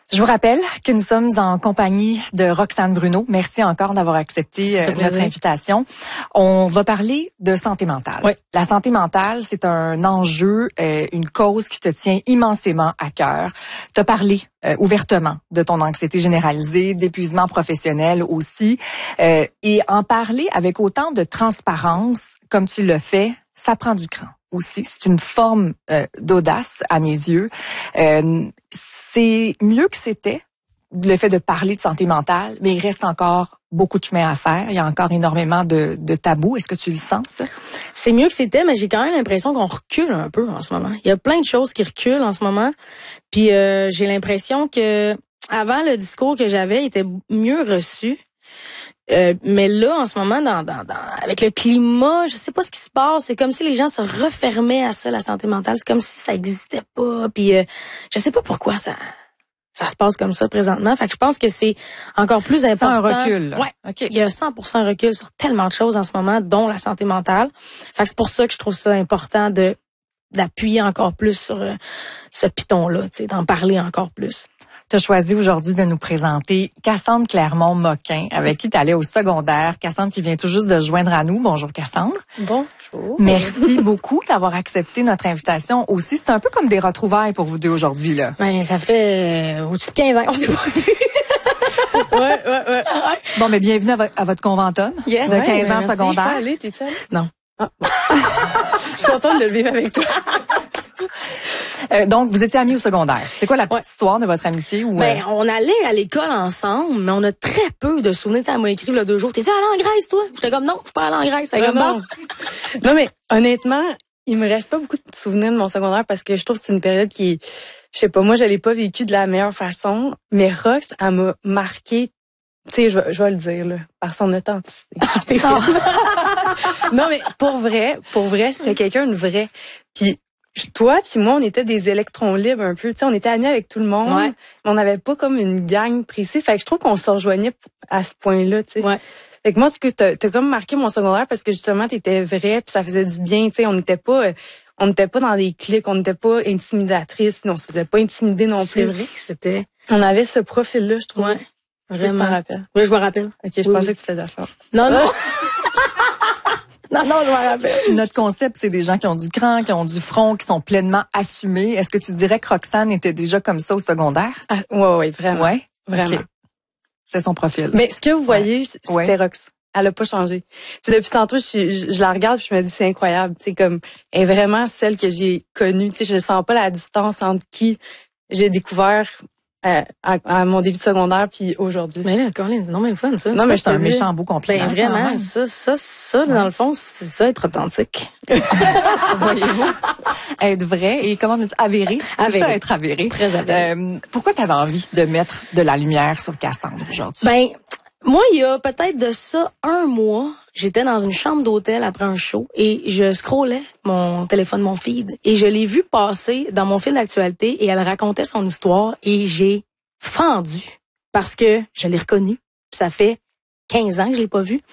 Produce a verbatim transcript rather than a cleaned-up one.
Je vous rappelle que nous sommes en compagnie de Roxane Bruno. Merci encore d'avoir accepté euh, notre invitation. On va parler de santé mentale. Oui. La santé mentale, c'est un enjeu, euh, une cause qui te tient immensément à cœur. Tu as parlé euh, ouvertement de ton anxiété généralisée, d'épuisement professionnel aussi. Euh, et en parler avec autant de transparence comme tu le fais, ça prend du cran aussi. C'est une forme euh, d'audace à mes yeux. Euh, C'est mieux que c'était, le fait de parler de santé mentale, mais il reste encore beaucoup de chemin à faire. Il y a encore énormément de, de tabous. Est-ce que tu le sens, ça? C'est mieux que c'était, mais j'ai quand même l'impression qu'on recule un peu en ce moment. Il y a plein de choses qui reculent en ce moment. Puis euh, j'ai l'impression que avant, le discours que j'avais était mieux reçu. Euh, mais là, en ce moment, dans, dans, dans, avec le climat, je sais pas ce qui se passe. C'est comme si les gens se refermaient à ça, la santé mentale. C'est comme si ça existait pas. Puis, euh, je sais pas pourquoi ça ça se passe comme ça présentement. Fait que je pense que c'est encore plus important. C'est un recul. Ouais. Okay. Il y a cent pour cent recul sur tellement de choses en ce moment, dont la santé mentale. Fait que c'est pour ça que je trouve ça important de d'appuyer encore plus sur euh, ce piton-là, tu sais, d'en parler encore plus. Tu as choisi aujourd'hui de nous présenter Cassandre Clermont-Moquin, avec qui tu allais au secondaire. Cassandre qui vient tout juste de se joindre à nous. Bonjour Cassandre. Bonjour. Merci beaucoup d'avoir accepté notre invitation aussi. C'est un peu comme des retrouvailles pour vous deux aujourd'hui, là. Ben, ça fait euh, au-dessus de quinze ans qu'on s'est pas vu. ouais, ouais, ouais. Bon, mais bienvenue à, vo- à votre conventum Yes. de quinze Ouais, ans merci. secondaire. Allez, t'es-tu allée? Non. Ah. Je suis contente de le vivre avec toi. Euh, donc, vous étiez amis au secondaire. C'est quoi la petite Ouais. histoire de votre amitié? Ou, Ben, euh... on allait à l'école ensemble, mais on a très peu de souvenirs. Tu sais, elle m'a écrit il y a deux jours. T'es-tu allé en Grèce, toi? J'étais comme, non, je suis pas allé en Grèce. Fait Ah, comme, non. bon. Non, mais honnêtement, il me reste pas beaucoup de souvenirs de mon secondaire parce que je trouve que c'est une période qui, je sais pas, moi, je l'ai pas vécue de la meilleure façon, mais Rox, elle m'a marqué, tu sais, je, vais- je vais le dire, là, par son authenticité. Non, mais pour vrai, pour vrai, c'était quelqu'un de vrai. Puis toi puis moi, on était des électrons libres un peu, tu sais, on était amis avec tout le monde, Ouais. mais on n'avait pas comme une gang précise. Fait que je trouve qu'on se rejoignait à ce point-là, tu sais. Ouais. Fait que moi, ce que t'as, t'as comme marqué mon secondaire parce que justement, t'étais vrai puis ça faisait du bien, tu sais, on n'était pas, euh, on n'était pas dans des clics, on n'était pas intimidatrices, on se faisait pas intimider non C'est plus. vrai que c'était. On avait ce profil-là, je trouve. Ouais. Je sais pas si Vraiment. t'en rappelles. Oui, je me rappelle. Ok, je Oui, pensais oui. que tu faisais affaire. Non, non. non, non, je me rappelle. Notre concept, c'est des gens qui ont du cran, qui ont du front, qui sont pleinement assumés. Est-ce que tu dirais que Roxane était déjà comme ça au secondaire? Ah, ouais, ouais, vraiment. Ouais. Vraiment. Ok. C'est son profil. Mais ce que vous voyez, c'était Ouais. Rox. Elle a pas changé. Tu sais, depuis tantôt, je, suis- je, je la regarde puis je me dis, c'est incroyable. Tu sais, comme, elle est vraiment celle que j'ai connue. Tu sais, je sens pas la distance entre qui j'ai découvert euh, à, à mon début de secondaire puis aujourd'hui. Mais là, Colin, c'est non, mais le fun, ça. Non, Ça, mais c'est je un te dis- méchant beau compliment. Ben, quand vraiment, même. ça, ça, ça, dans le fond, c'est ça, être authentique. Voyez-vous, être vrai et comment dire, avéré. C'est Avéré. ça, être avéré. Très avéré. Euh, pourquoi tu avais envie de mettre de la lumière sur Cassandre aujourd'hui? Ben, moi, il y a peut-être de ça un mois, j'étais dans une chambre d'hôtel après un show et je scrollais mon téléphone, mon feed, et je l'ai vue passer dans mon fil d'actualité et elle racontait son histoire et j'ai fendu parce que je l'ai reconnue. Puis ça fait quinze ans que je l'ai pas vue.